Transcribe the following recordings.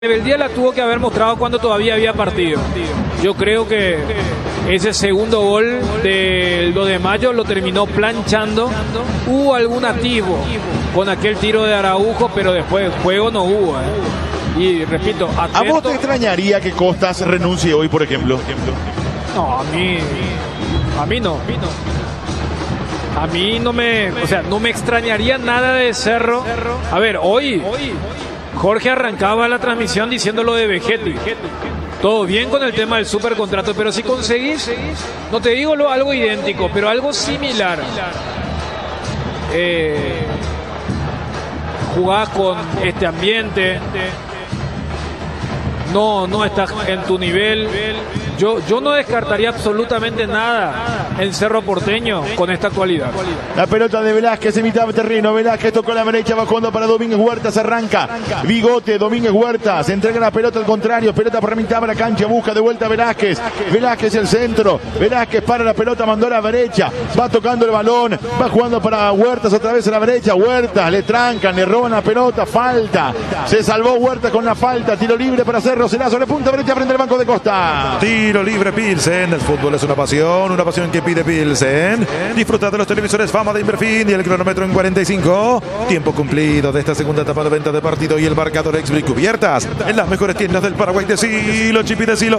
Rebeldía la tuvo que haber mostrado cuando todavía había partido. Yo creo que ese segundo gol del 2 de mayo lo terminó planchando. Hubo algún atisbo con aquel tiro de Araujo, pero después juego no hubo. Y repito, atento. ¿A vos te extrañaría que Costas renuncie hoy, por ejemplo? No, a mí no. A mí no me extrañaría nada de Cerro. A ver, hoy Jorge arrancaba la transmisión diciendo lo de Vegetti. Todo bien con el tema del supercontrato, pero si conseguís, no te digo algo idéntico, pero algo similar. Jugás con este ambiente. No estás en tu nivel. Yo no descartaría absolutamente nada en Cerro Porteño con esta actualidad. La pelota de Velázquez en mitad de terreno. Velázquez tocó la derecha, va jugando para Domínguez Huertas. Arranca Bigote, Domínguez Huertas. Entrega la pelota al contrario. Pelota por la mitad de la cancha. Busca de vuelta a Velázquez. Velázquez el centro. Velázquez para la pelota, mandó a la derecha. Va tocando el balón. Va jugando para Huertas otra vez a la derecha. Huertas le trancan, le roban la pelota. Falta. Se salvó Huertas con la falta. Tiro libre para Cerro. Será sobre punta derecha frente al banco de Costa. Tiro libre Pilsen. El fútbol es una pasión que pide Pilsen. Disfruta de los televisores Fama de Inverfin y el cronómetro en 45. Tiempo cumplido de esta segunda etapa de venta de partido y el marcador Exbric cubiertas en las mejores tiendas del Paraguay. Decilo, Chipi, decilo.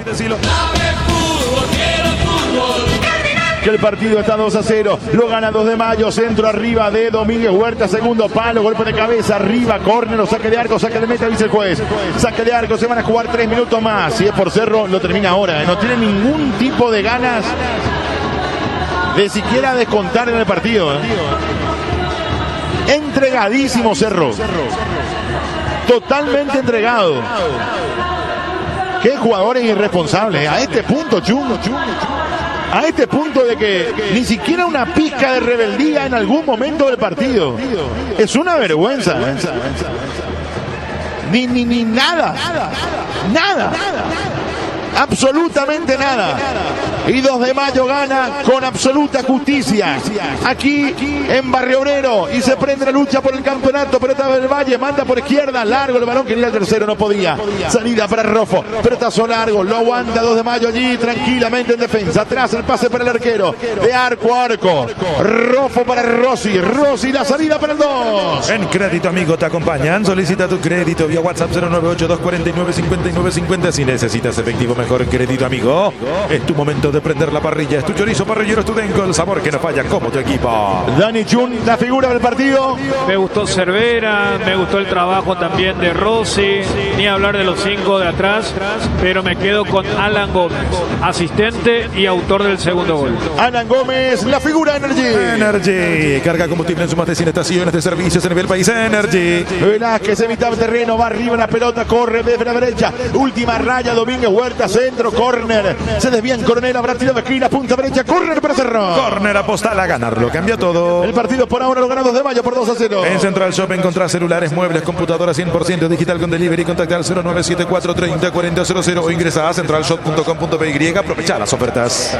Que el partido está 2-0, lo gana 2 de mayo, centro arriba de Domínguez Huerta, segundo palo, golpe de cabeza, arriba, córner o saque de arco, saque de meta, dice el juez. Saque de arco, se van a jugar 3 minutos más. Si es por Cerro, lo termina ahora. No tiene ningún tipo de ganas de siquiera descontar en el partido. Entregadísimo Cerro. Totalmente entregado. Qué jugadores irresponsables. A este punto, Chungo. A este punto de que ni siquiera una pizca de rebeldía en algún momento del partido. Es una vergüenza. Ni nada. Nada. Absolutamente nada. Y 2 de mayo gana con absoluta justicia. Aquí en Barrio Obrero. Y se prende la lucha por el campeonato. Pelota del Valle. Manda por izquierda. Largo el balón. Quería el tercero. No podía. Salida para Rofo. Pelotazo largo. Lo aguanta 2 de mayo allí tranquilamente en defensa. Atrás el pase para el arquero. De arco a arco. Rofo para Rossi. Rossi la salida para el 2. En Crédito Amigo te acompañan. Solicita tu crédito vía WhatsApp 098-249-5950. Si necesitas efectivo, mejor Crédito Amigo. Es tu momento de prender la parrilla. Es tu chorizo parrillero, es tu denco. El sabor que no falla como tu equipo. Dani Chun, la figura del partido. Me gustó Cervera, me gustó el trabajo también de Rossi, ni hablar de los 5 de atrás, pero me quedo con Alan Gómez, asistente y autor del segundo gol. Alan Gómez, la figura Energy. Carga combustible en su más de 100 estaciones de servicios a nivel país. Energy. Velázquez en mitad del terreno, va arriba la pelota, corre desde la derecha. Última raya, Domínguez Huerta, centro, córner. Se desvía en Coronel, habrá tiro de esquina, punta derecha, córner para Cerro. Córner apostal a ganarlo, cambia todo. El partido por ahora lo gana 2 de mayo por 2-0. En Central Shop encontrás celulares, muebles, computadoras 100% digital con delivery. Contacta al 0974 30 40 00 o ingresa a centralshop.com.py. Aprovecha las ofertas.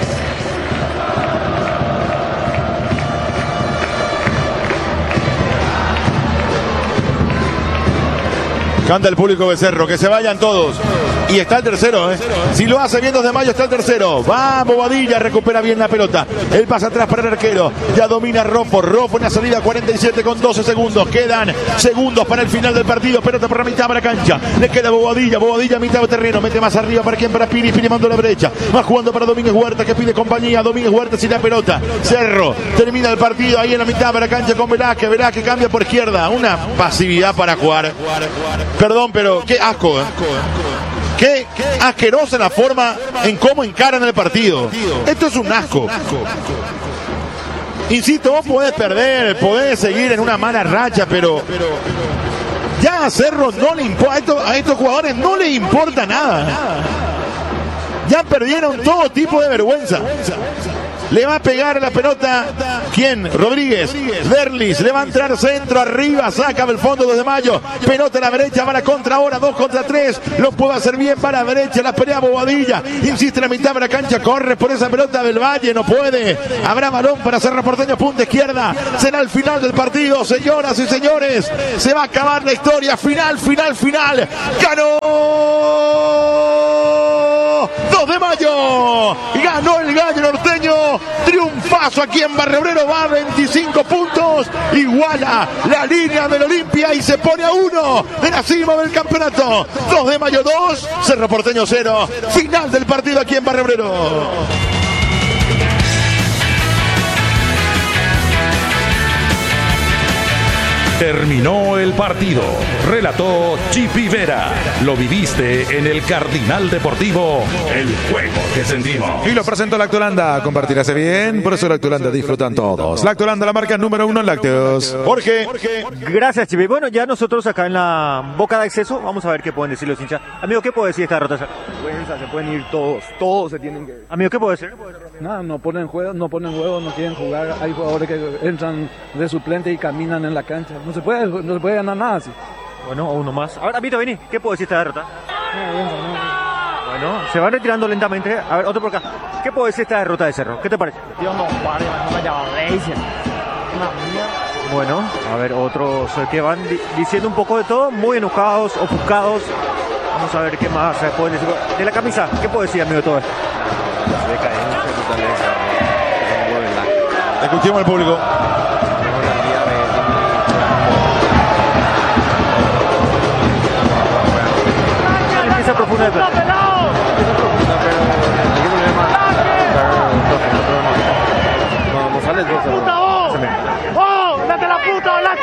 Canta el público de Cerro, que se vayan todos. Y está el tercero, Si lo hace bien 2 de mayo, está el tercero. Va Bobadilla, recupera bien la pelota. Él pasa atrás para el arquero. Ya domina Rofo. Rofo en la salida 47 con 12 segundos. Quedan segundos para el final del partido. Pelota por la mitad de la cancha. Le queda Bobadilla. Bobadilla a mitad de terreno. Mete más arriba para quien, para Piri. Piri mandó a la derecha. Va jugando para Domínguez Huerta, que pide compañía. Domínguez Huerta sin la pelota. Cerro termina el partido ahí en la mitad de la cancha con Velázquez. Velázquez cambia por izquierda. Una pasividad para jugar. Perdón, pero qué asco. Qué asquerosa la forma en cómo encaran el partido. Esto es un asco. Insisto, vos podés perder, podés seguir en una mala racha, pero ya a Cerro no le importa, a estos jugadores no les importa nada. Ya perdieron todo tipo de vergüenza. Le va a pegar la pelota. ¿Quién? Rodríguez. Derlis. Le va a entrar centro arriba. Saca del fondo 2 de Mayo. Pelota a la derecha. Va a la contra ahora. 2 contra 3. Lo puede hacer bien para la derecha. La pelea Bobadilla. Insiste en la mitad de la cancha. Corre por esa pelota del Valle. No puede. Habrá balón para Cerro Porteño. Punta izquierda. Será el final del partido. Señoras y señores. Se va a acabar la historia. Final. Ganó 2 de Mayo. Ganó el Gallo Norteño. Triunfazo aquí en Barrio Obrero. Va a 25 puntos. Iguala la línea del Olimpia y se pone a 1 de la cima del campeonato. 2 de Mayo 2. Cerro Porteño 0. Final del partido aquí en Barrio Obrero. Terminó el partido. Relató Chipi Vera. Lo viviste en el Cardinal Deportivo. El juego que sentimos. Y lo presentó Lactolanda. Compartirse bien. Por eso Lactolanda disfrutan todos. Lactolanda, la marca número 1 en lácteos. Jorge. Gracias, Chipi. Bueno, ya nosotros acá en la boca de acceso vamos a ver qué pueden decir los hinchas. Amigo, ¿qué puede decir esta derrota? Se pueden ir todos se tienen que ir. Amigo, ¿qué puede decir? Nada, no ponen juego, no quieren jugar. Hay jugadores que entran de suplente y caminan en la cancha. No se puede ganar nada así. Bueno, uno más. Ahora, Amito, vení. ¿Qué puede decir esta derrota? Bueno, se van retirando lentamente. A ver, otro por acá. ¿Qué puede decir esta derrota de Cerro? ¿Qué te parece? Bueno, a ver, otros que van diciendo un poco de todo, muy enojados, ofuscados. Vamos a ver qué más se puede decir. De la camisa, ¿qué puede decir, amigo, de todo esto? Escuchemos al público. Empieza profunda de pelota. No sale el ¡Oh! ¡Date la puta, Velázquez!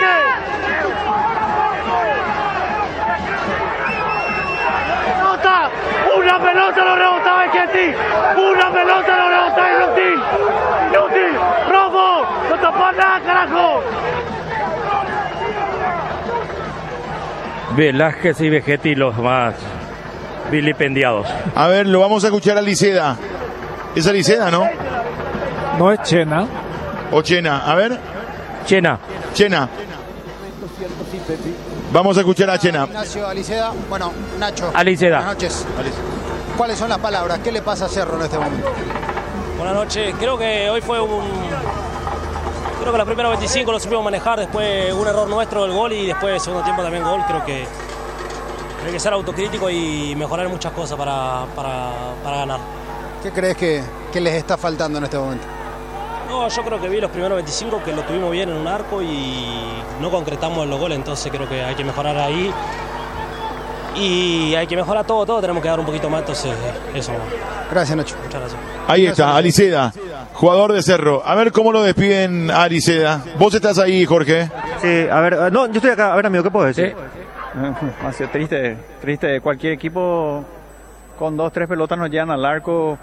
¡Pelota! ¡Una pelota lo rebotaba Echetti! ¡Una pelota lo rebotaba Inútil! ¡Inútil! ¡Robo! ¡No tapó nada, carajo! Velázquez y Vegetti los más vilipendiados. A ver, lo vamos a escuchar a Liceda. Es Liceda, ¿no? No es Chena. O Chena. A ver. Chena. Vamos a escuchar a Chena. Ignacio, Aliceda. Bueno, Nacho. Aliceda. Buenas noches. ¿Cuáles son las palabras? ¿Qué le pasa a Cerro en este momento? Buenas noches. Creo que hoy fue Creo que la primera 25 lo supimos manejar. Después un error nuestro, el gol. Y después segundo tiempo también gol. Creo que hay que ser autocrítico y mejorar muchas cosas para ganar. ¿Qué crees que les está faltando en este momento? No, yo creo que vi los primeros 25 que lo tuvimos bien en un arco y no concretamos en los goles, entonces creo que hay que mejorar ahí y hay que mejorar todo tenemos que dar un poquito más, entonces eso. Gracias, Nacho. Muchas gracias. Ahí está, Aliceda, jugador de Cerro. A ver cómo lo despiden a Aliceda. Vos estás ahí, Jorge. Sí, a ver, no, yo estoy acá. A ver, amigo, ¿qué puedo decir? Ha sido triste. Cualquier equipo con 2-3 pelotas nos llegan al arco.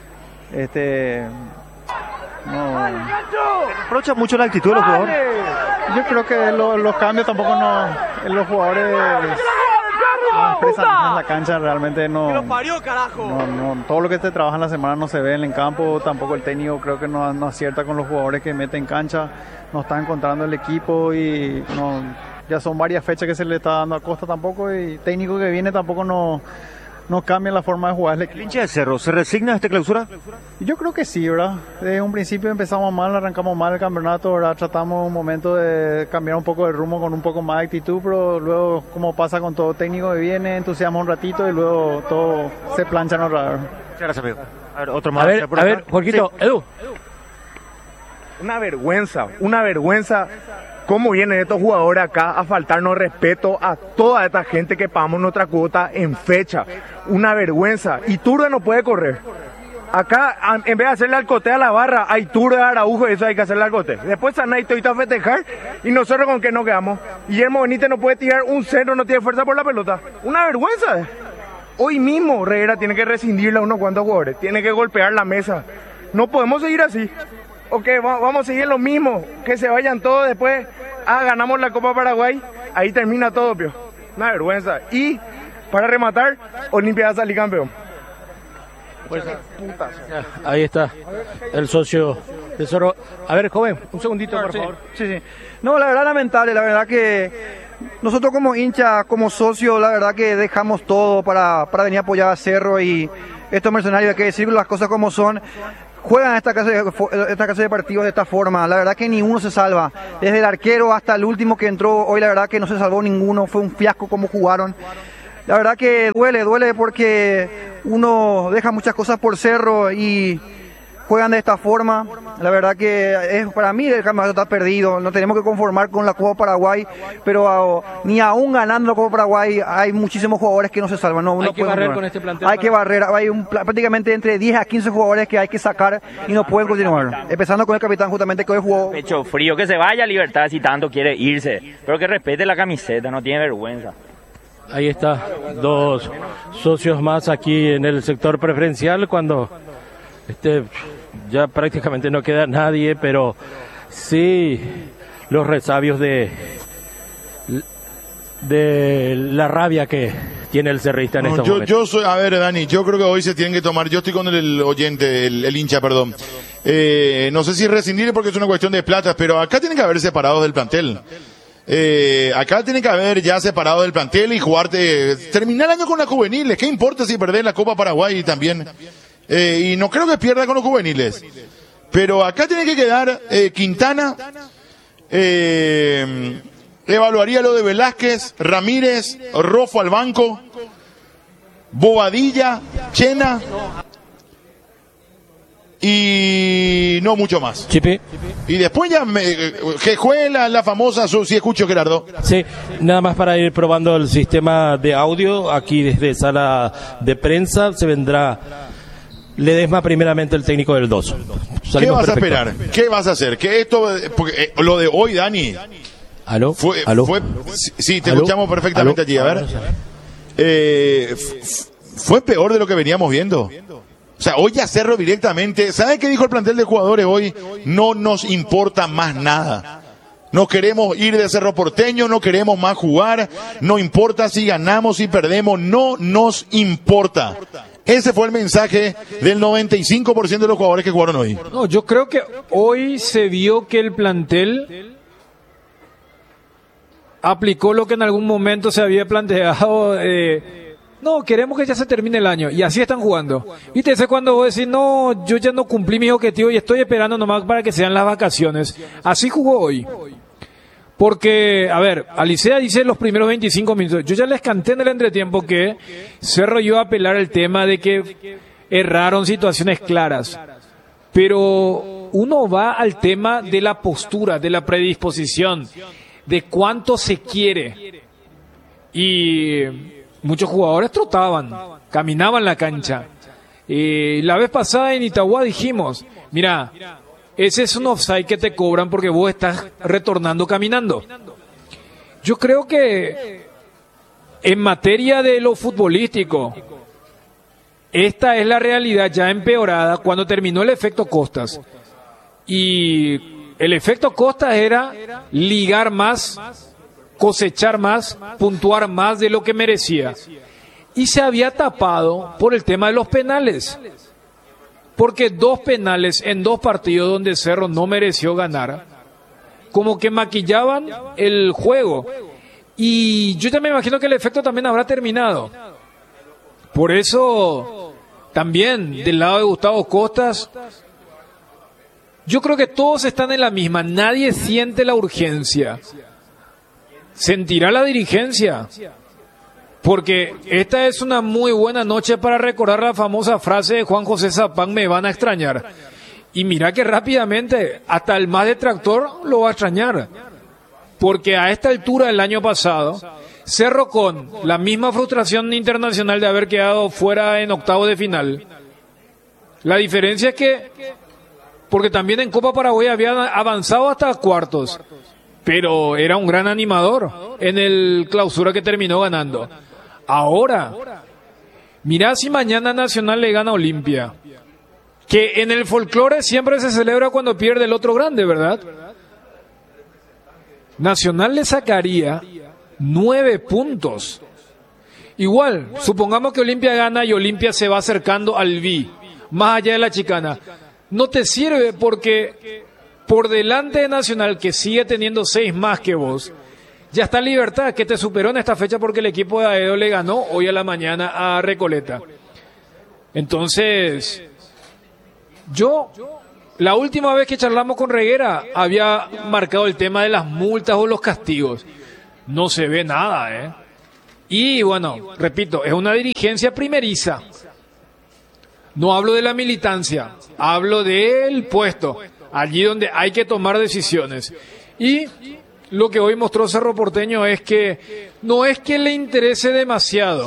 No. ¿Reprocha mucho la actitud de los jugadores? Yo creo que los cambios tampoco los jugadores no expresan en la cancha, realmente no. Todo lo que se trabaja en la semana no se ve en el campo, tampoco el técnico creo que no acierta con los jugadores que mete en cancha, no está encontrando el equipo y ya son varias fechas que se le está dando a Costa tampoco y técnico que viene tampoco no cambia la forma de jugar. ¿El hincha de Cerro se resigna a esta clausura? Yo creo que sí, ¿verdad? Desde un principio empezamos mal, arrancamos mal el campeonato, ¿verdad? Tratamos un momento de cambiar un poco de rumbo con un poco más de actitud, pero luego, como pasa con todo técnico que viene, entusiasma un ratito y luego todo se plancha en otra vez. Muchas gracias, amigo. A ver, otro más. A ver, Jorgito, sí. Edu. Una vergüenza. ¿Cómo vienen estos jugadores acá a faltarnos respeto a toda esta gente que pagamos nuestra cuota en fecha? Una vergüenza. Y Turda no puede correr. Acá, en vez de hacerle alcote a la barra, hay Turda, Araujo, y eso hay que hacerle alcote. Después Sanay y a festejar, y nosotros con qué nos quedamos. Guillermo Benítez no puede tirar un centro, no tiene fuerza por la pelota. Una vergüenza. Hoy mismo Herrera tiene que rescindirle a unos cuantos jugadores. Tiene que golpear la mesa. No podemos seguir así. Ok, vamos a seguir lo mismo, que se vayan todos después, ganamos la Copa Paraguay, ahí termina todo, pio. Una vergüenza. Y, para rematar, Olimpia va a salir campeón. Ahí está el socio de Cerro. A ver, joven, un segundito, por favor. Sí. No, la verdad lamentable, la verdad que nosotros como hincha, como socio, la verdad que dejamos todo para venir a apoyar a Cerro, y estos mercenarios, hay que decir las cosas como son, juegan esta clase de partidos de esta forma. La verdad que ni uno se salva, desde el arquero hasta el último que entró hoy, la verdad que no se salvó ninguno, fue un fiasco como jugaron. La verdad que duele porque uno deja muchas cosas por Cerro y juegan de esta forma. La verdad que para mí el campeonato está perdido. No tenemos que conformar con la Copa Paraguay, pero ni aún ganando la Copa Paraguay hay muchísimos jugadores que no se salvan. No, hay que barrer con este plantel. Hay que barrer. Hay prácticamente entre 10 a 15 jugadores que hay que sacar y no pueden continuar. Empezando con el capitán, justamente, que hoy jugó. Pecho frío, que se vaya a Libertad si tanto quiere irse, pero que respete la camiseta, no tiene vergüenza. Ahí está, dos socios más aquí en el sector preferencial, cuando ya prácticamente no queda nadie, pero sí los resabios de la rabia que tiene el cerrista en estos momentos. Yo soy, a ver, Dani, yo creo que hoy se tienen que tomar, yo estoy con el oyente, el hincha, perdón. No sé si rescindir porque es una cuestión de plata, pero acá tienen que haber separados del plantel. Acá tiene que haber ya separado del plantel y terminar el año con las juveniles. ¿Qué importa si perdés la Copa Paraguay también? Y no creo que pierda con los juveniles, pero acá tiene que quedar Quintana. Evaluaría lo de Velázquez, Ramírez, Rofo al banco, Bobadilla, Chena y no mucho más. Chipi. Y después ya que juegue la famosa, si escucho, Gerardo. Sí, nada más para ir probando el sistema de audio aquí desde sala de prensa. Se vendrá Ledesma, primeramente el técnico del 2. ¿Qué vas a esperar? ¿Qué vas a hacer? Que esto, porque lo de hoy, Dani. ¿Aló? ¿Aló? Sí, te escuchamos perfectamente allí. A ver. Fue peor de lo que veníamos viendo. O sea, hoy ya Cerro directamente, ¿sabe qué dijo el plantel de jugadores hoy? No nos importa más nada. No queremos ir de Cerro Porteño, no queremos más jugar, no importa si ganamos, si perdemos, no nos importa. Ese fue el mensaje del 95% de los jugadores que jugaron hoy. No, yo creo que hoy se vio que el plantel aplicó lo que en algún momento se había planteado. No, queremos que ya se termine el año. Y así están jugando. ¿Viste? Ese cuando vos decís, no, yo ya no cumplí mi objetivo y estoy esperando nomás para que sean las vacaciones. Así jugó hoy. Porque, a ver, Alicea dice los primeros 25 minutos. Yo ya les canté en el entretiempo que Cerro iba a apelar el tema de que erraron situaciones claras. Pero uno va al tema de la postura, de la predisposición, de cuánto se quiere. Y muchos jugadores trotaban, caminaban la cancha. La vez pasada en Itagua dijimos, mira, ese es un offside que te cobran porque vos estás retornando caminando. Yo creo que en materia de lo futbolístico, esta es la realidad ya empeorada cuando terminó el efecto Costas. Y el efecto Costas era ligar más, cosechar más, puntuar más de lo que merecía. Y se había tapado por el tema de los penales. Porque 2 penales en 2 partidos donde Cerro no mereció ganar, como que maquillaban el juego. Y yo también me imagino que el efecto también habrá terminado. Por eso, también del lado de Gustavo Costas, yo creo que todos están en la misma. Nadie siente la urgencia. ¿Sentirá la dirigencia? Porque esta es una muy buena noche para recordar la famosa frase de Juan José Zapán, me van a extrañar. Y mira que rápidamente, hasta el más detractor lo va a extrañar. Porque a esta altura del año pasado, Cerro con la misma frustración internacional de haber quedado fuera en octavos de final. La diferencia es que, porque también en Copa Paraguay habían avanzado hasta cuartos, pero era un gran animador en el clausura que terminó ganando. Ahora, mirá si mañana Nacional le gana a Olimpia, que en el folclore siempre se celebra cuando pierde el otro grande, ¿verdad? Nacional le sacaría 9 puntos. Igual, supongamos que Olimpia gana y Olimpia se va acercando al B. más allá de la chicana. No te sirve porque por delante de Nacional, que sigue teniendo 6 más que vos, ya está Libertad, que te superó en esta fecha porque el equipo de Aedo le ganó hoy a la mañana a Recoleta. Entonces, la última vez que charlamos con Reguera había marcado el tema de las multas o los castigos. No se ve nada, Y bueno, repito, es una dirigencia primeriza. No hablo de la militancia, hablo del puesto, allí donde hay que tomar decisiones. Y lo que hoy mostró Cerro Porteño es que no es que le interese demasiado.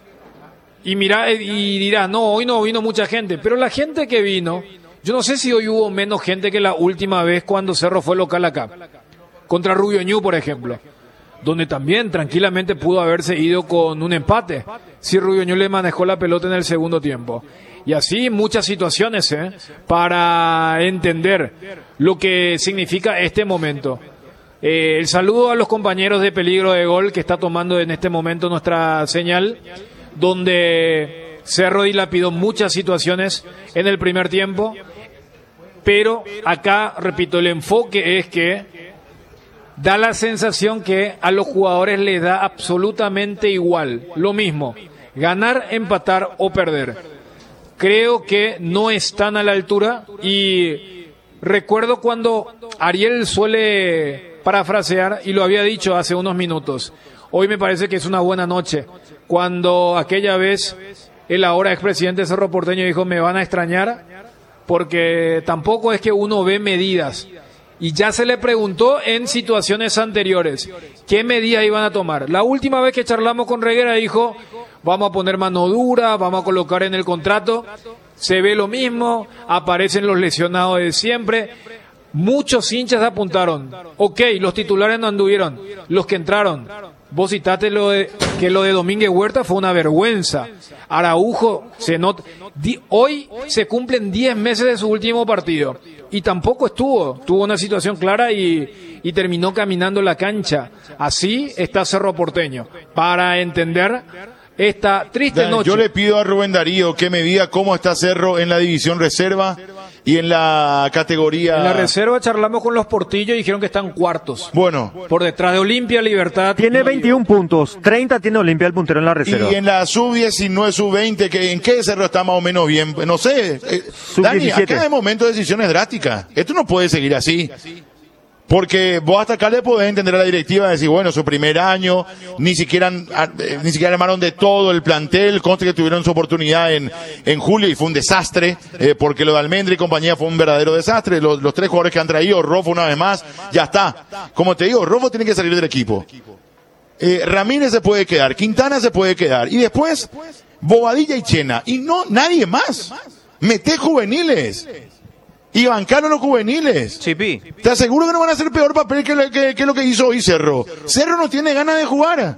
Y mira, y dirá, no, hoy no vino mucha gente, pero la gente que vino, yo no sé si hoy hubo menos gente que la última vez cuando Cerro fue local acá, contra Rubio Ñu, por ejemplo, donde también tranquilamente pudo haberse ido con un empate, si Rubio Ñu le manejó la pelota en el segundo tiempo. Y así muchas situaciones, para entender lo que significa este momento. El saludo a los compañeros de Peligro de Gol que está tomando en este momento nuestra señal, donde Cerro dilapidó muchas situaciones en el primer tiempo, pero acá, repito, el enfoque es que da la sensación que a los jugadores les da absolutamente igual, lo mismo, ganar, empatar o perder. Creo que no están a la altura y recuerdo cuando Ariel suele parafrasear, y lo había dicho hace unos minutos, hoy me parece que es una buena noche, cuando aquella vez el ahora expresidente de Cerro Porteño dijo, me van a extrañar, porque tampoco es que uno ve medidas. Y ya se le preguntó en situaciones anteriores qué medidas iban a tomar. La última vez que charlamos con Reguera dijo, vamos a poner mano dura, vamos a colocar en el contrato. Se ve lo mismo, aparecen los lesionados de siempre. Muchos hinchas apuntaron. Ok, los titulares no anduvieron, los que entraron. Vos citaste que lo de Domínguez Huerta fue una vergüenza. Araujo se nota. Hoy se cumplen 10 meses de su último partido. Y tampoco tuvo una situación clara y terminó caminando la cancha. Así está Cerro Porteño. Para entender esta triste noche. Yo le pido a Rubén Darío que me diga cómo está Cerro en la división reserva y en la categoría. En la reserva charlamos con los Portillos y dijeron que están cuartos. Bueno. Por detrás de Olimpia, Libertad. Tiene 21 puntos, 30 tiene Olimpia el puntero en la reserva. Y en la sub-19, sub-20, ¿en qué Cerro está más o menos bien? No sé. Dani, acá es momento de decisiones drásticas. Esto no puede seguir así. Porque vos hasta acá le podés entender a la directiva, decir, bueno, su primer año, ni siquiera armaron de todo el plantel, conste que tuvieron su oportunidad en julio y fue un desastre, porque lo de Almendra y compañía fue un verdadero desastre. Los 3 jugadores que han traído, Rofo una vez más, ya está. Como te digo, Rofo tiene que salir del equipo. Ramírez se puede quedar, Quintana se puede quedar, y después, Bobadilla y Chena, y no, nadie más. Meté juveniles. Y bancaron los juveniles. Chipi. Te aseguro que no van a hacer peor papel que lo que hizo hoy Cerro. Cerro no tiene ganas de jugar.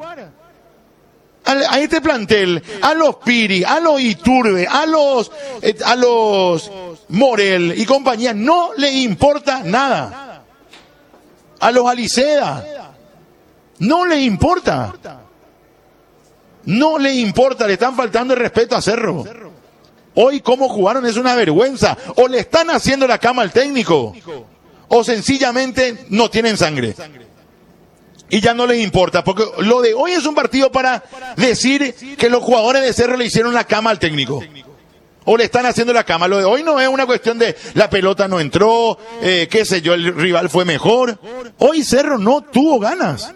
A este plantel, a los Piri, a los Iturbe, a los Morel y compañía, no le importa nada. A los Aliceda, no le importa. No le importa, le están faltando el respeto a Cerro. Hoy cómo jugaron es una vergüenza. O le están haciendo la cama al técnico, o sencillamente no tienen sangre. Y ya no les importa, porque lo de hoy es un partido para decir que los jugadores de Cerro le hicieron la cama al técnico. O le están haciendo la cama. Lo de hoy no es una cuestión de la pelota no entró, qué sé yo, el rival fue mejor. Hoy Cerro no tuvo ganas.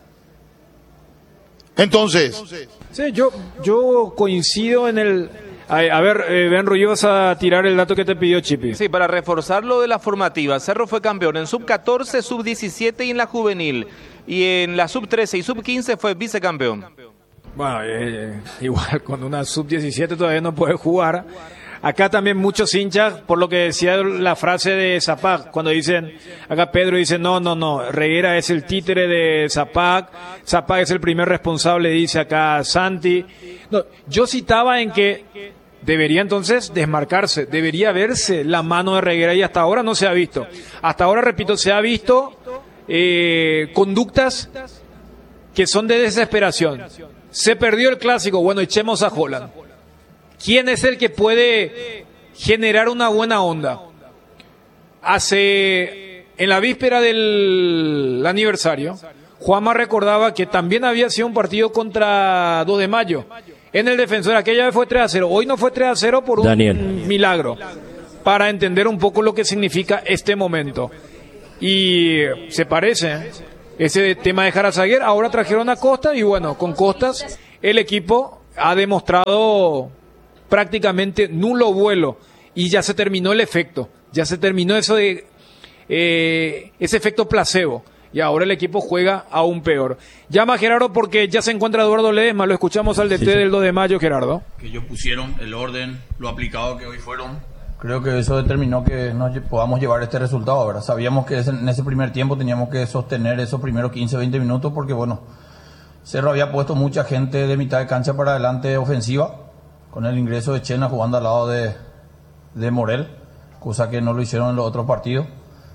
Entonces. Sí, yo coincido en el... A ver, Ben Rullo, vas a tirar el dato que te pidió Chipi. Sí, para reforzar lo de la formativa. Cerro fue campeón en sub-14, sub-17 y en la juvenil. Y en la sub-13 y sub-15 fue vicecampeón. Bueno, igual con una sub-17 todavía no puede jugar. Acá también muchos hinchas, por lo que decía la frase de Zapac, cuando dicen, acá Pedro dice, no, Reguera es el títere de Zapac es el primer responsable, dice acá Santi. No, yo citaba en que debería entonces desmarcarse, debería verse la mano de Reguera y hasta ahora no se ha visto. Hasta ahora, repito, se ha visto conductas que son de desesperación. Se perdió el clásico, bueno, echemos a Holland. ¿Quién es el que puede generar una buena onda. En la víspera del aniversario, Juanma recordaba que también había sido un partido contra 2 de Mayo. En el Defensor, aquella vez fue 3-0. Hoy no fue 3-0 por un milagro. Para entender un poco lo que significa este momento. Y se parece, ese tema de Jarazaguer. Ahora trajeron a Costa y bueno, con Costas el equipo ha demostrado prácticamente nulo vuelo. Y ya se terminó el efecto. Ya se terminó eso de ese efecto placebo. Y ahora el equipo juega aún peor. Llama a Gerardo porque ya se encuentra Eduardo Ledesma. Lo escuchamos al DT del 2 de Mayo, Gerardo. Que ellos pusieron el orden, lo aplicado que hoy fueron. Creo que eso determinó que nos podamos llevar este resultado ahora. Sabíamos que en ese primer tiempo teníamos que sostener esos primeros 15-20 minutos porque, bueno, Cerro había puesto mucha gente de mitad de cancha para adelante ofensiva, con el ingreso de Chena jugando al lado de Morel, cosa que no lo hicieron en los otros partidos.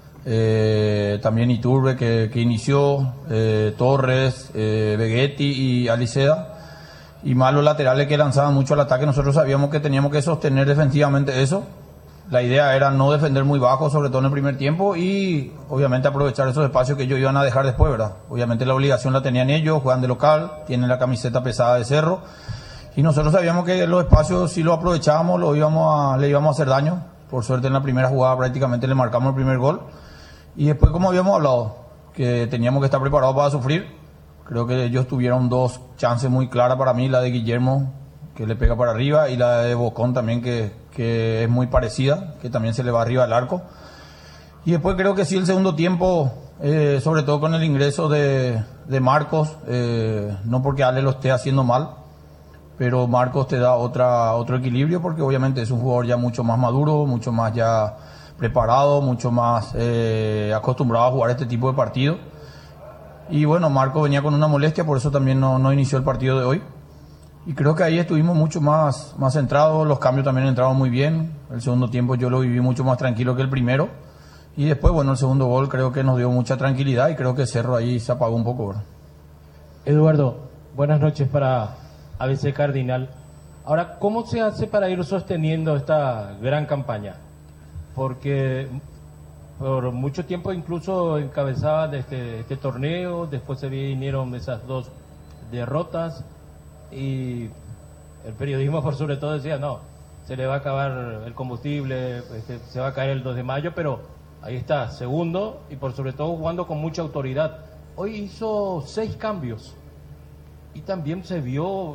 También Iturbe que inició, Torres, Vegetti y Aliceda, y más los laterales que lanzaban mucho al ataque. Nosotros sabíamos que teníamos que sostener defensivamente eso. La idea era no defender muy bajo, sobre todo en el primer tiempo, y obviamente aprovechar esos espacios que ellos iban a dejar después, ¿verdad? Obviamente la obligación la tenían ellos, juegan de local, tienen la camiseta pesada de Cerro, y nosotros sabíamos que los espacios, si los aprovechábamos, le íbamos a hacer daño. Por suerte en la primera jugada prácticamente le marcamos el primer gol. Y después, como habíamos hablado, que teníamos que estar preparados para sufrir. Creo que ellos tuvieron 2 chances muy claras para mí, la de Guillermo, que le pega para arriba, y la de Bocón también, que es muy parecida, que también se le va arriba al arco. Y después creo que sí, el segundo tiempo, sobre todo con el ingreso de Marcos, no porque Ale lo esté haciendo mal, pero Marcos te da otro equilibrio, porque obviamente es un jugador ya mucho más maduro, mucho más ya preparado, mucho más acostumbrado a jugar este tipo de partido. Y bueno, Marco venía con una molestia, por eso también no inició el partido de hoy. Y creo que ahí estuvimos mucho más centrados, los cambios también entraron muy bien. El segundo tiempo yo lo viví mucho más tranquilo que el primero. Y después, bueno, el segundo gol creo que nos dio mucha tranquilidad y creo que Cerro ahí se apagó un poco, ¿verdad? Eduardo, buenas noches para ABC Cardinal. Ahora, ¿cómo se hace para ir sosteniendo esta gran campaña? Porque por mucho tiempo incluso encabezaban este torneo, después se vinieron esas 2 derrotas y el periodismo por sobre todo decía, no, se le va a acabar el combustible, se va a caer el 2 de mayo, pero ahí está, segundo y por sobre todo jugando con mucha autoridad. Hoy hizo 6 cambios y también se vio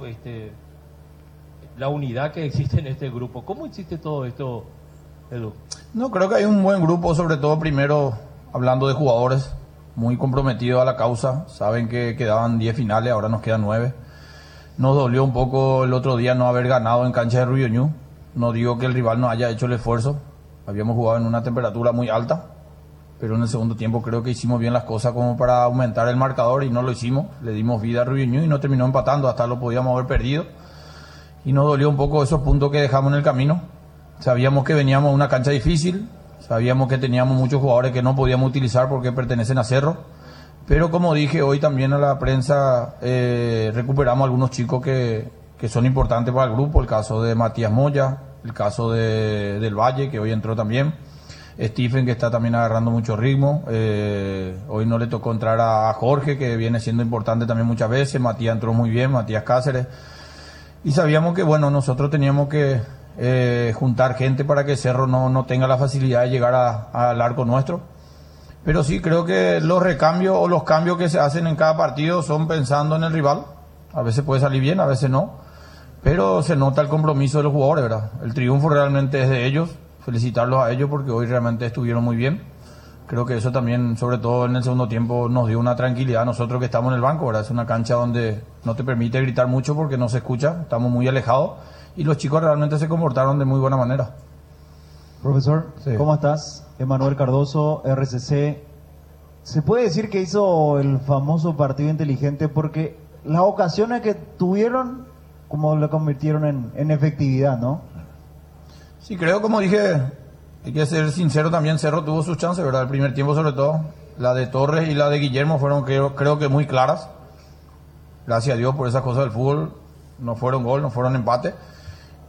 la unidad que existe en este grupo. ¿Cómo existe todo esto, Edu? No, creo que hay un buen grupo, sobre todo primero hablando de jugadores muy comprometidos a la causa. Saben que quedaban 10 finales, ahora nos quedan 9. Nos dolió un poco el otro día no haber ganado en cancha de Ruyoñú. No digo que el rival no haya hecho el esfuerzo. Habíamos jugado en una temperatura muy alta, pero en el segundo tiempo creo que hicimos bien las cosas como para aumentar el marcador y no lo hicimos. Le dimos vida a Ruyoñú y no terminó empatando, hasta lo podíamos haber perdido. Y nos dolió un poco esos puntos que dejamos en el camino. Sabíamos que veníamos a una cancha difícil, sabíamos que teníamos muchos jugadores que no podíamos utilizar porque pertenecen a Cerro, pero como dije hoy también a la prensa, recuperamos algunos chicos que son importantes para el grupo, el caso de Matías Moya, el caso del Valle, que hoy entró también, Stephen, que está también agarrando mucho ritmo, hoy no le tocó entrar a Jorge, que viene siendo importante también muchas veces, Matías entró muy bien, Matías Cáceres, y sabíamos que bueno, nosotros teníamos que juntar gente para que Cerro no tenga la facilidad de llegar al arco nuestro. Pero sí, creo que los recambios o los cambios que se hacen en cada partido son pensando en el rival. A veces puede salir bien, a veces no. Pero se nota el compromiso de los jugadores, ¿verdad? El triunfo realmente es de ellos. Felicitarlos a ellos porque hoy realmente estuvieron muy bien. Creo que eso también, sobre todo en el segundo tiempo, nos dio una tranquilidad a nosotros que estamos en el banco, ¿verdad? Es una cancha donde no te permite gritar mucho porque no se escucha, estamos muy alejados. Y los chicos realmente se comportaron de muy buena manera. Profesor, sí. ¿Cómo estás? Emanuel Cardoso, RCC. ¿Se puede decir que hizo el famoso partido inteligente? Porque las ocasiones que tuvieron, como lo convirtieron en efectividad, ¿no? Sí, creo, como dije, hay que ser sincero también, Cerro tuvo sus chances, ¿verdad? El primer tiempo sobre todo, la de Torres y la de Guillermo fueron creo que muy claras. Gracias a Dios por esas cosas del fútbol, no fueron gol, no fueron empate.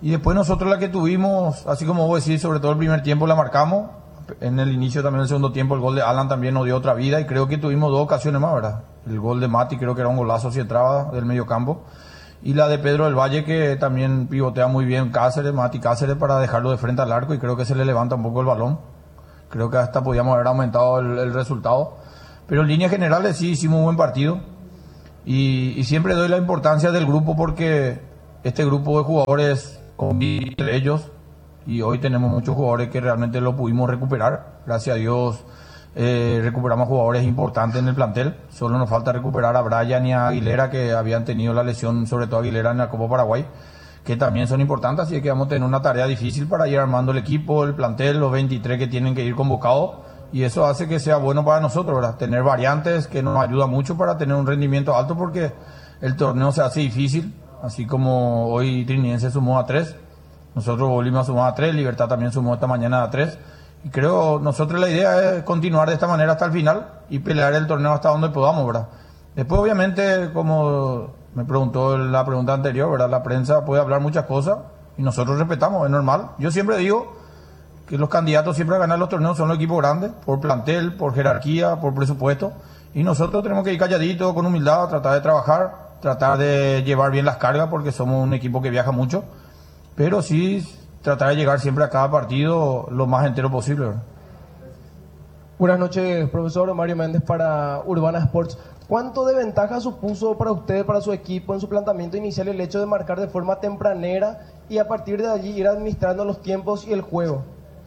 Y después nosotros la que tuvimos, así como vos decís, sobre todo el primer tiempo la marcamos. En el inicio también del segundo tiempo el gol de Alan también nos dio otra vida y creo que tuvimos 2 ocasiones más, ¿verdad? El gol de Mati creo que era un golazo si entraba del medio campo. Y la de Pedro del Valle que también pivotea muy bien Mati Cáceres para dejarlo de frente al arco y creo que se le levanta un poco el balón. Creo que hasta podíamos haber aumentado el resultado. Pero en líneas generales sí hicimos un buen partido. Y siempre doy la importancia del grupo porque este grupo de jugadores convive entre ellos. Y hoy tenemos muchos jugadores que realmente lo pudimos recuperar. Gracias a Dios recuperamos jugadores importantes en el plantel. Solo nos falta recuperar a Brian y a Aguilera que habían tenido la lesión, sobre todo Aguilera en la Copa Paraguay, que también son importantes. Así que vamos a tener una tarea difícil para ir armando el equipo, el plantel, los 23 que tienen que ir convocados. Y eso hace que sea bueno para nosotros, ¿verdad? Tener variantes que nos ayuda mucho para tener un rendimiento alto porque el torneo se hace difícil. Así como hoy Trinidense sumó a 3. Nosotros volvimos a sumar a 3, Libertad también sumó esta mañana a 3. Y creo, nosotros la idea es continuar de esta manera hasta el final y pelear el torneo hasta donde podamos, ¿verdad? Después, obviamente, como me preguntó en la pregunta anterior, ¿verdad? La prensa puede hablar muchas cosas y nosotros respetamos, es normal. Yo siempre digo que los candidatos siempre a ganar los torneos son los equipos grandes, por plantel, por jerarquía, por presupuesto. Y nosotros tenemos que ir calladitos, con humildad, tratar de trabajar, tratar de llevar bien las cargas porque somos un equipo que viaja mucho. Pero sí tratar de llegar siempre a cada partido lo más entero posible, ¿verdad? Buenas noches, profesor Mario Méndez para Urbana Sports. ¿Cuánto de ventaja supuso para usted, para su equipo, en su planteamiento inicial el hecho de marcar de forma tempranera y a partir de allí ir administrando los tiempos y el juego?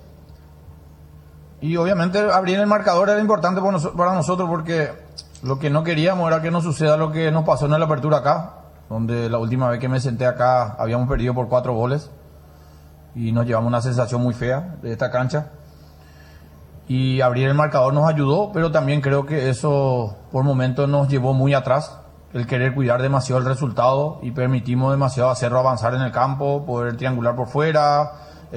Y obviamente abrir el marcador era importante para nosotros porque lo que no queríamos era que nos suceda lo que nos pasó en la apertura acá, donde la última vez que me senté acá habíamos perdido por 4 goles y nos llevamos una sensación muy fea de esta cancha. Y abrir el marcador nos ayudó, pero también creo que eso por momentos nos llevó muy atrás, el querer cuidar demasiado el resultado y permitimos demasiado a Cerro avanzar en el campo, poder triangular por fuera,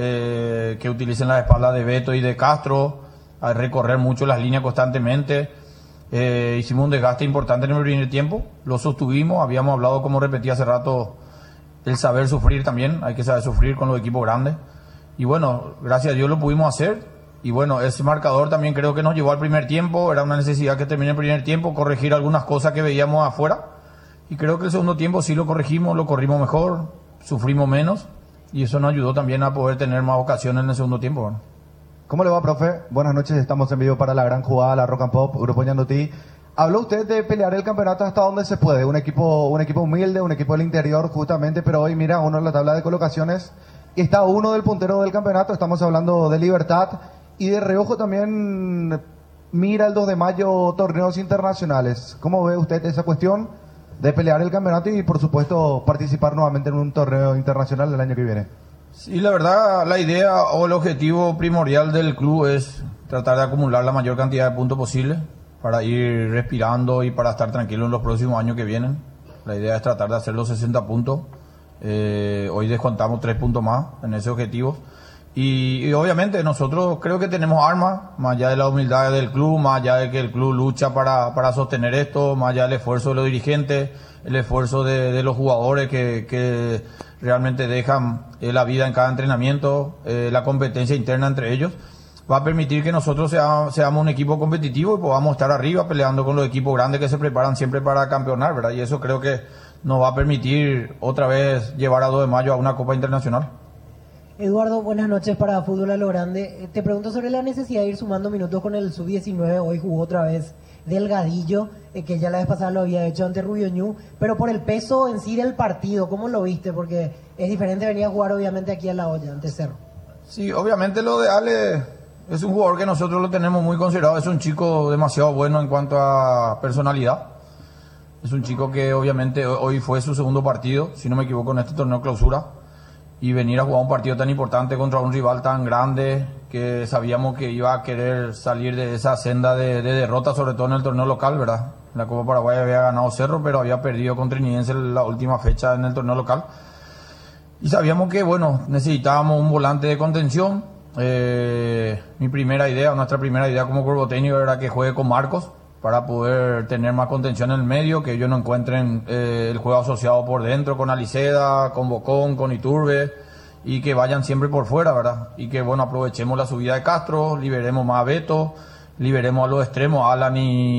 que utilicen la espalda de Beto y de Castro, a recorrer mucho las líneas constantemente. Hicimos un desgaste importante en el primer tiempo, lo sostuvimos, habíamos hablado, como repetí hace rato, el saber sufrir también, hay que saber sufrir con los equipos grandes. Y bueno, gracias a Dios lo pudimos hacer. Y bueno, ese marcador también creo que nos llevó al primer tiempo, era una necesidad que termine el primer tiempo, corregir algunas cosas que veíamos afuera. Y creo que el segundo tiempo sí lo corregimos, lo corrimos mejor, sufrimos menos. Y eso nos ayudó también a poder tener más ocasiones en el segundo tiempo, ¿no? ¿Cómo le va, profe? Buenas noches, estamos en vivo para la gran jugada, la Rock and Pop, Grupo Ñandutí. Habló usted de pelear el campeonato hasta donde se puede, un equipo humilde, un equipo del interior justamente, pero hoy mira uno en la tabla de colocaciones y está uno del puntero del campeonato, estamos hablando de Libertad y de reojo también mira el 2 de mayo torneos internacionales. ¿Cómo ve usted esa cuestión de pelear el campeonato y por supuesto participar nuevamente en un torneo internacional el año que viene? Sí, la verdad, la idea o el objetivo primordial del club es tratar de acumular la mayor cantidad de puntos posible para ir respirando y para estar tranquilo en los próximos años que vienen. La idea es tratar de hacer los 60 puntos. Hoy descontamos 3 puntos más en ese objetivo. Y obviamente nosotros creo que tenemos armas, más allá de la humildad del club, más allá de que el club lucha para sostener esto, más allá del esfuerzo de los dirigentes, el esfuerzo de los jugadores que realmente dejan la vida en cada entrenamiento, la competencia interna entre ellos, va a permitir que nosotros seamos un equipo competitivo y podamos estar arriba peleando con los equipos grandes que se preparan siempre para campeonar, ¿verdad? Y eso creo que nos va a permitir otra vez llevar a 2 de mayo a una Copa Internacional. Eduardo, buenas noches para Fútbol a lo Grande. Te pregunto sobre la necesidad de ir sumando minutos con el Sub-19. Hoy jugó otra vez Delgadillo, que ya la vez pasada lo había hecho ante Rubio Ñu, pero por el peso en sí del partido, ¿cómo lo viste? Porque es diferente venir a jugar obviamente aquí a La Olla, ante Cerro. Sí, obviamente lo de Ale es un jugador que nosotros lo tenemos muy considerado, es un chico demasiado bueno en cuanto a personalidad. Es un chico que obviamente hoy fue su segundo partido, si no me equivoco, en este torneo clausura. Y venir a jugar un partido tan importante contra un rival tan grande que sabíamos que iba a querer salir de esa senda de derrota, sobre todo en el torneo local, ¿verdad? En la Copa Paraguay había ganado Cerro, pero había perdido contra Trinidense la última fecha en el torneo local. Y sabíamos que, bueno, necesitábamos un volante de contención. Nuestra primera idea como cuerpo técnico era que juegue con Marcos para poder tener más contención en el medio, que ellos no encuentren el juego asociado por dentro con Aliceda, con Bocón, con Iturbe, y que vayan siempre por fuera, ¿verdad? Y que, bueno, aprovechemos la subida de Castro, liberemos más a Beto, liberemos a los extremos, Alan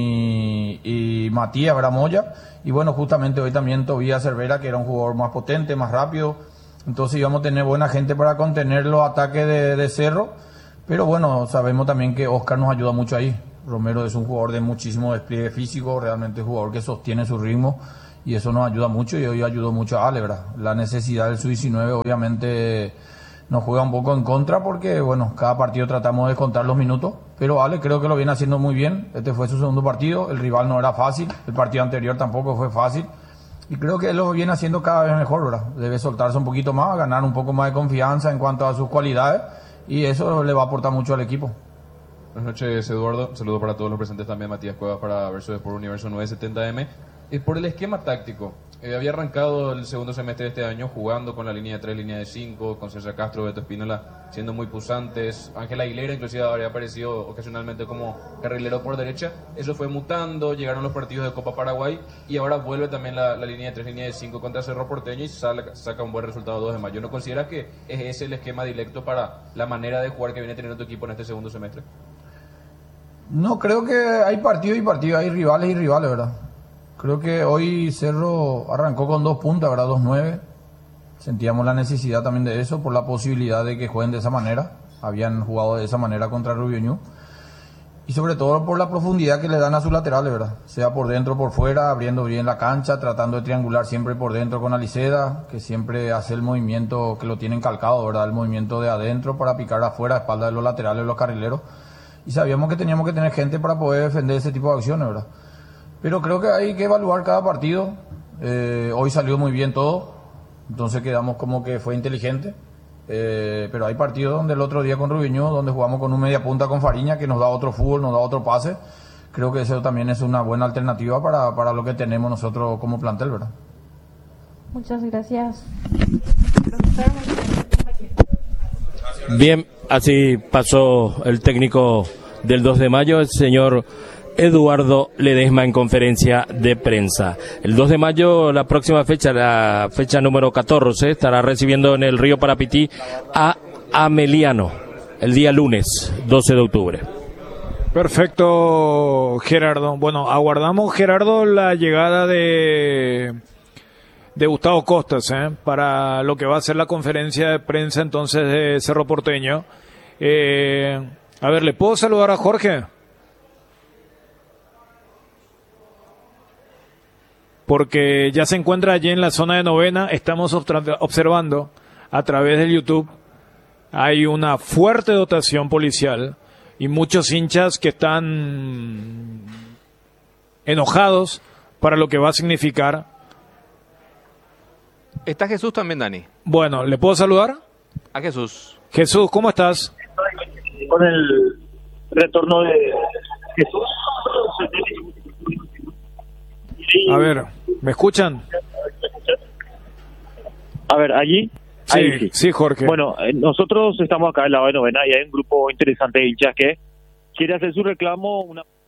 y Matías, ¿verdad? Moya. Y bueno, justamente hoy también Tobías Cervera, que era un jugador más potente, más rápido. Entonces íbamos a tener buena gente para contener los ataques de Cerro. Pero bueno, sabemos también que Oscar nos ayuda mucho ahí. Romero es un jugador de muchísimo despliegue físico, realmente un jugador que sostiene su ritmo. Y eso nos ayuda mucho y hoy ayudó mucho a Ale, ¿verdad? La necesidad del sub-19 obviamente nos juega un poco en contra porque, bueno, cada partido tratamos de contar los minutos, pero Ale creo que lo viene haciendo muy bien. Este fue su segundo partido, el rival no era fácil, el partido anterior tampoco fue fácil, y creo que él lo viene haciendo cada vez mejor, ¿verdad? Debe soltarse un poquito más, ganar un poco más de confianza en cuanto a sus cualidades, y eso le va a aportar mucho al equipo. Buenas noches, Eduardo. Saludo para todos los presentes también, Matías Cuevas para Verso Sport Universo 970M. Por el esquema táctico, había arrancado el segundo semestre de este año jugando con la línea de 3, línea de 5, con César Castro, Beto Espínola siendo muy pusantes, Ángel Aguilera inclusive habría aparecido ocasionalmente como carrilero por derecha. Eso fue mutando, llegaron los partidos de Copa Paraguay y ahora vuelve también la línea de 3, línea de 5 contra Cerro Porteño y saca un buen resultado 2 de mayo. ¿No consideras que es ese el esquema directo para la manera de jugar que viene teniendo tu equipo en este segundo semestre? No, creo que hay partido y partido, hay rivales y rivales, ¿verdad? Creo que hoy Cerro arrancó con 2 puntas, ¿verdad? 2-9. Sentíamos la necesidad también de eso por la posibilidad de que jueguen de esa manera. Habían jugado de esa manera contra Rubio Ñu. Y sobre todo por la profundidad que le dan a sus laterales, ¿verdad? Sea por dentro o por fuera, abriendo bien la cancha, tratando de triangular siempre por dentro con Aliceda, que siempre hace el movimiento que lo tienen calcado, ¿verdad? El movimiento de adentro para picar afuera, a espalda de los laterales, los carrileros. Y sabíamos que teníamos que tener gente para poder defender ese tipo de acciones, ¿verdad? Pero creo que hay que evaluar cada partido. Hoy salió muy bien todo, entonces quedamos como que fue inteligente. Pero hay partidos donde el otro día con Rubiño, donde jugamos con un media punta con Fariña, que nos da otro fútbol, nos da otro pase. Creo que eso también es una buena alternativa para lo que tenemos nosotros como plantel, ¿verdad? Muchas gracias. Bien, así pasó el técnico del 2 de mayo, el señor Eduardo Ledesma en conferencia de prensa. El 2 de mayo, la próxima fecha, la fecha número 14, estará recibiendo en el Río Parapití a Ameliano, el día lunes, 12 de octubre. Perfecto, Gerardo. Bueno, aguardamos, Gerardo, la llegada de Gustavo Costas, para lo que va a ser la conferencia de prensa entonces de Cerro Porteño. A ver, ¿le puedo saludar a Jorge? Porque ya se encuentra allí en la zona de novena. Estamos observando a través del YouTube. Hay una fuerte dotación policial y muchos hinchas que están enojados para lo que va a significar. Está Jesús también, Dani. Bueno, ¿le puedo saludar? A Jesús. Jesús, ¿cómo estás? Con el retorno de Jesús. A ver, ¿me escuchan? A ver, allí. Sí, ahí sí, Jorge. Bueno, nosotros estamos acá al lado de novena y hay un grupo interesante de hinchas que quiere hacer su reclamo.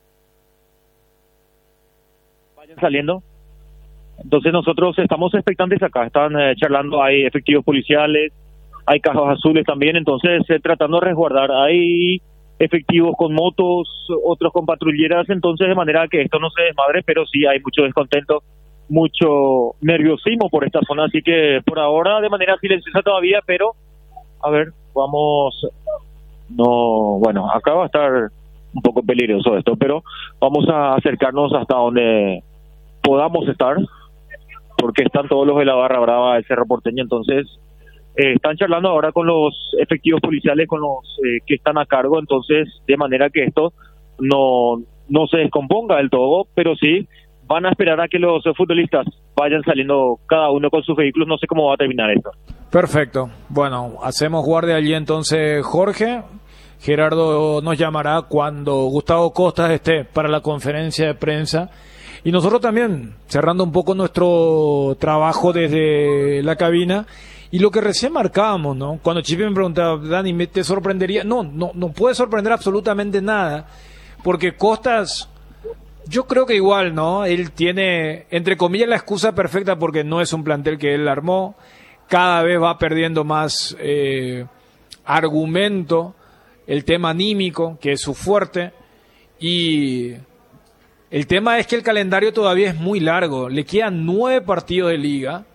Vayan saliendo. Entonces nosotros estamos expectantes acá. Están charlando, hay efectivos policiales, hay cajas azules también. Entonces tratando de resguardar. Hay efectivos con motos, otros con patrulleras. Entonces de manera que esto no se desmadre, pero sí hay mucho descontento, mucho nerviosismo por esta zona, así que por ahora de manera silenciosa todavía, pero a ver, vamos, no, bueno, acá va a estar un poco peligroso esto, pero vamos a acercarnos hasta donde podamos estar, porque están todos los de la barra brava del Cerro Porteño, entonces están charlando ahora con los efectivos policiales, con los que están a cargo, entonces de manera que esto no se descomponga del todo, pero sí van a esperar a que los futbolistas vayan saliendo cada uno con sus vehículos. No sé cómo va a terminar esto. Perfecto. Bueno, hacemos guardia allí entonces, Jorge. Gerardo nos llamará cuando Gustavo Costas esté para la conferencia de prensa. Y nosotros también, cerrando un poco nuestro trabajo desde la cabina. Y lo que recién marcábamos, ¿no? Cuando Chipi me preguntaba, Dani, ¿te sorprendería? No puede sorprender absolutamente nada. Porque Costas, yo creo que igual, ¿no? Él tiene, entre comillas, la excusa perfecta porque no es un plantel que él armó. cada vez va perdiendo más argumento el tema anímico, que es su fuerte, y el tema es que el calendario todavía es muy largo, le quedan 9 partidos de liga,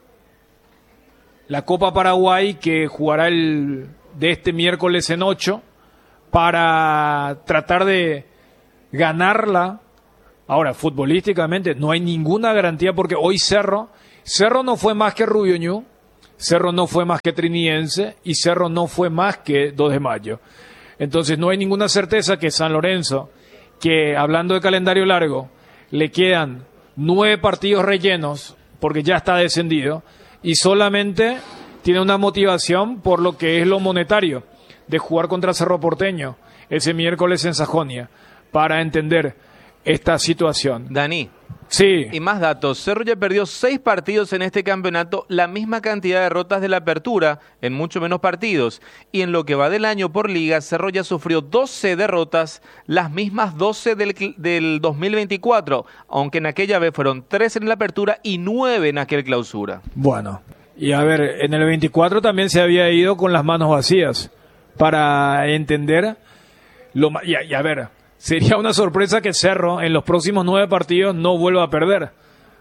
la Copa Paraguay que jugará de este miércoles en 8, para tratar de ganarla. Ahora, futbolísticamente no hay ninguna garantía, porque hoy Cerro no fue más que Rubio Ñu, Cerro no fue más que Trinidense y Cerro no fue más que 2 de Mayo. Entonces no hay ninguna certeza que San Lorenzo, que hablando de calendario largo, le quedan 9 partidos rellenos porque ya está descendido y solamente tiene una motivación por lo que es lo monetario de jugar contra Cerro Porteño ese miércoles en Sajonia, para entender esta situación. Dani. Sí. Y más datos. Cerro ya perdió 6 partidos en este campeonato, la misma cantidad de derrotas de la apertura, en mucho menos partidos. Y en lo que va del año por liga, Cerro ya sufrió 12 derrotas, las mismas 12 del 2024, aunque en aquella vez fueron 3 en la apertura y 9 en aquel clausura. Bueno, y a ver, en el 24 también se había ido con las manos vacías, para entender y a ver, sería una sorpresa que Cerro en los próximos 9 partidos no vuelva a perder.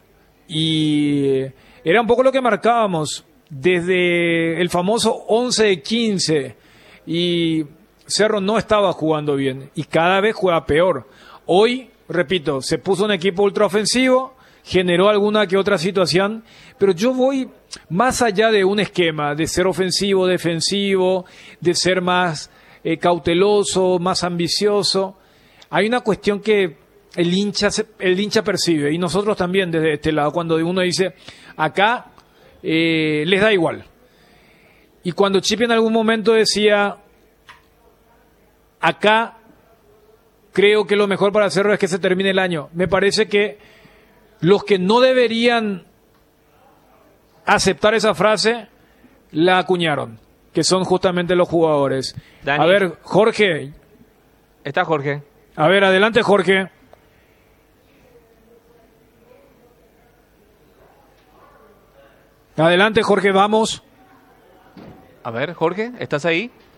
Y era un poco lo que marcábamos desde el famoso 11 de 15. Y Cerro no estaba jugando bien y cada vez juega peor. Hoy, repito, se puso un equipo ultraofensivo, generó alguna que otra situación, pero yo voy más allá de un esquema, de ser ofensivo, defensivo, de ser más cauteloso, más ambicioso. Hay una cuestión que el hincha percibe, y nosotros también desde este lado, cuando uno dice, acá les da igual. Y cuando Chipi en algún momento decía, acá creo que lo mejor para Cerro es que se termine el año, me parece que los que no deberían aceptar esa frase la acuñaron, que son justamente los jugadores. Dani. A ver, Jorge. Está Jorge. A ver, adelante, Jorge. Adelante, Jorge, vamos. A ver, Jorge, ¿estás ahí?